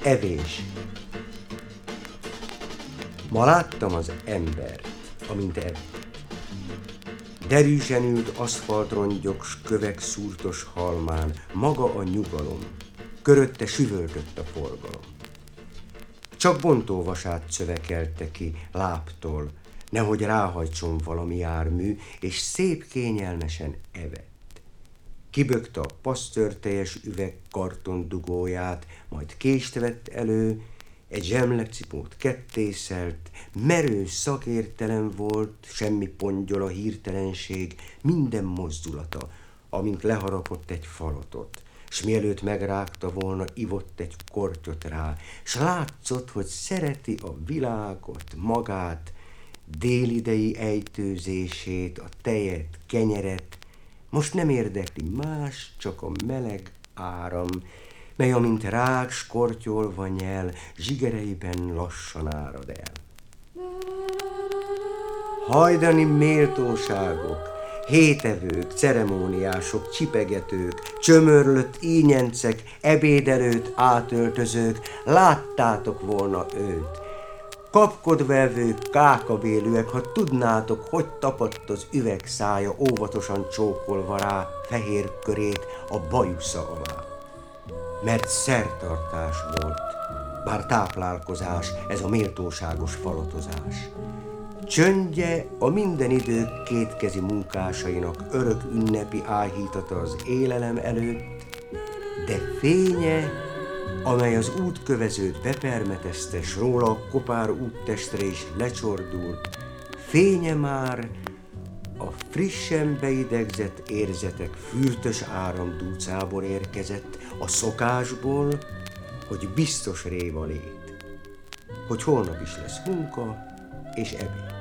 Evés. Ma láttam az embert, amint evett. Derűsen ült aszfaltrongyok s kövek szúrtos halmán, maga a nyugalom, körötte süvöltött a forgalom. Csak bontóvasát szövekelte ki lábtól, nehogy ráhajtson valami jármű, és szép kényelmesen evett. Kibökte a pasztőrteljes üveg kartondugóját, majd kést vett elő, egy zsemlecipót kettészelt, merő szakértelem volt, semmi pongyola, hirtelenség, minden mozdulata, amint leharapott egy falatot, s mielőtt megrágta volna, ivott egy kortyot rá, s látszott, hogy szereti a világot, magát, délidei ejtőzését, a tejet, kenyeret, most nem érdekli más, csak a meleg áram, mely amint rág s kortyolva nyel, zsigereiben lassan árad el. Hajdani méltóságok, hétevők, ceremóniások, csipegetők, csömörlött ínyencek, ebédelőt átöltözők, láttátok volna őt. Kapkodvevők, kákabélűek, ha tudnátok, hogy tapadt az üvegszája, óvatosan csókolva rá fehér körét a bajusza alá. Mert szertartás volt, bár táplálkozás, ez a méltóságos falatozás. Csöndje a minden idők kétkezi munkásainak örök ünnepi áhítata az élelem előtt, de fénye, amely az útkövezőt bepermetezte, s róla a kopár úttestre is lecsordult, fénye már a frissen beidegzett érzetek fürtös áramdúcából érkezett, a szokásból, hogy biztos réva lét, hogy holnap is lesz munka és ebéd.